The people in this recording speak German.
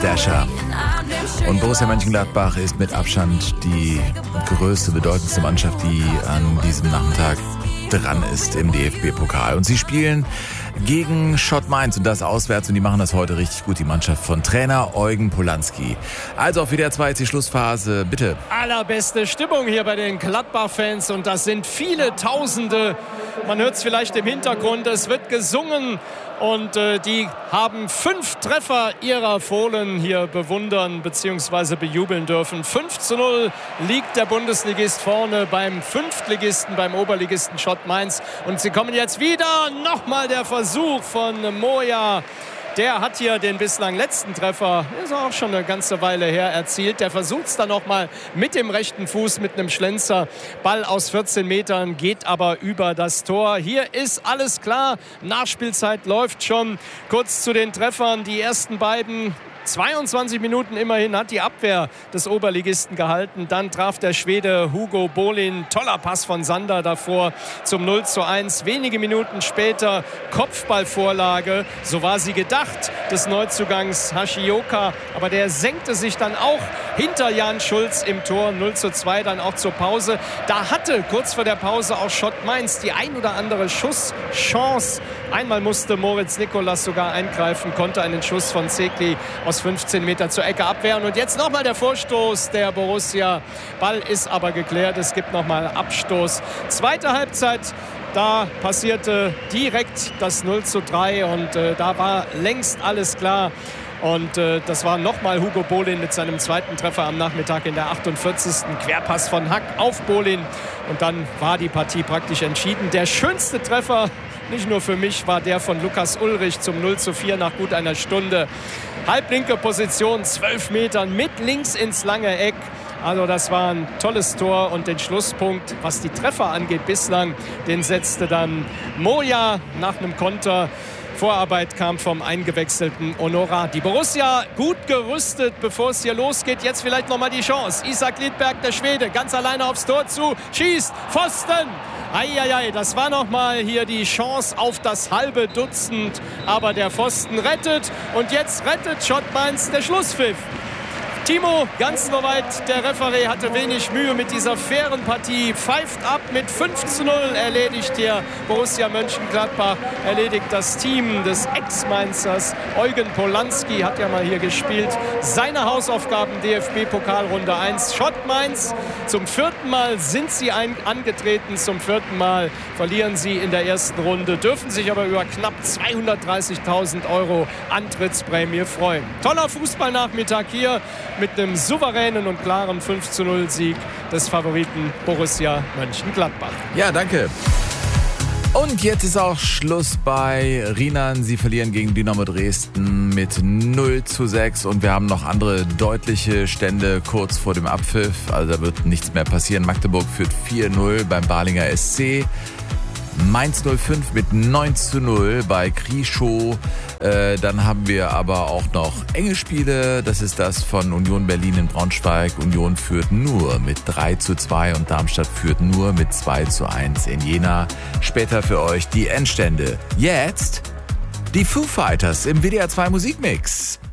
Dasher. Und Borussia Mönchengladbach ist mit Abstand die größte, bedeutendste Mannschaft, die an diesem Nachmittag dran ist im DFB-Pokal. Und sie spielen gegen Schott Mainz und das auswärts und die machen das heute richtig gut, die Mannschaft von Trainer Eugen Polanski. Also auf WDR 2 ist die Schlussphase, bitte. Allerbeste Stimmung hier bei den Gladbach-Fans und das sind viele Tausende. Man hört es vielleicht im Hintergrund, es wird gesungen und die haben 5 Treffer ihrer Fohlen hier bewundern bzw. bejubeln dürfen. 5:0 liegt der Bundesligist vorne beim Fünftligisten, beim Oberligisten Schott Mainz. Und sie kommen jetzt wieder. Nochmal der Versuch von Moja. Der hat hier den bislang letzten Treffer, ist auch schon eine ganze Weile her, erzielt. Der versucht es dann nochmal mit dem rechten Fuß, mit einem Schlenzer. Ball aus 14 Metern, geht aber über das Tor. Hier ist alles klar. Nachspielzeit läuft schon. Kurz zu den Treffern. Die ersten beiden 22 Minuten immerhin hat die Abwehr des Oberligisten gehalten. Dann traf der Schwede Hugo Bolin. Toller Pass von Sander davor zum 0:1. Wenige Minuten später Kopfballvorlage. So war sie gedacht, des Neuzugangs Hashioka. Aber der senkte sich dann auch hinter Jan Schulz im Tor. 0:2 dann auch zur Pause. Da hatte kurz vor der Pause auch Schott Mainz die ein oder andere Schusschance. Einmal musste Moritz Nikolas sogar eingreifen, konnte einen Schuss von Zekli aus 15 Meter zur Ecke abwehren. Und jetzt nochmal der Vorstoß der Borussia. Ball ist aber geklärt. Es gibt nochmal Abstoß. Zweite Halbzeit. Da passierte direkt das 0:3 und da war längst alles klar. Und das war nochmal Hugo Bolin mit seinem zweiten Treffer am Nachmittag in der 48. Querpass von Hack auf Bolin. Und dann war die Partie praktisch entschieden. Der schönste Treffer, nicht nur für mich, war der von Lukas Ulrich zum 0:4 nach gut einer Stunde. Halblinke Position, 12 Metern mit links ins lange Eck. Also das war ein tolles Tor und den Schlusspunkt, was die Treffer angeht bislang, den setzte dann Moja nach einem Konter. Vorarbeit kam vom eingewechselten Honora. Die Borussia gut gerüstet, bevor es hier losgeht. Jetzt vielleicht nochmal die Chance. Isak Lidberg, der Schwede, ganz alleine aufs Tor zu. Schießt, Pfosten. Eieiei, das war nochmal hier die Chance auf das halbe Dutzend. Aber der Pfosten rettet. Und jetzt rettet Schott Mainz der Schlusspfiff. Timo, ganz soweit, der Referee hatte wenig Mühe mit dieser fairen Partie. Pfeift ab mit 5:0, erledigt hier Borussia Mönchengladbach, erledigt das Team des Ex-Mainzers. Eugen Polanski hat ja mal hier gespielt. Seine Hausaufgaben, DFB-Pokalrunde 1. Schott Mainz, zum 4. Mal sind sie angetreten, zum 4. Mal verlieren sie in der ersten Runde, dürfen sich aber über knapp 230.000 € Antrittsprämie freuen. Toller Fußballnachmittag hier mit einem souveränen und klaren 5:0 Sieg des Favoriten Borussia Mönchengladbach. Ja, danke. Und jetzt ist auch Schluss bei Rinan. Sie verlieren gegen Dynamo Dresden mit 0:6 und wir haben noch andere deutliche Stände kurz vor dem Abpfiff. Also da wird nichts mehr passieren. Magdeburg führt 4:0 beim Balinger SC. Mainz 05 mit 9:0 bei Krischow. Dann haben wir aber auch noch enge Spiele. Das ist das von Union Berlin in Braunschweig. Union führt nur mit 3:2 und Darmstadt führt nur mit 2:1 in Jena. Später für euch die Endstände. Jetzt die Foo Fighters im WDR 2 Musikmix.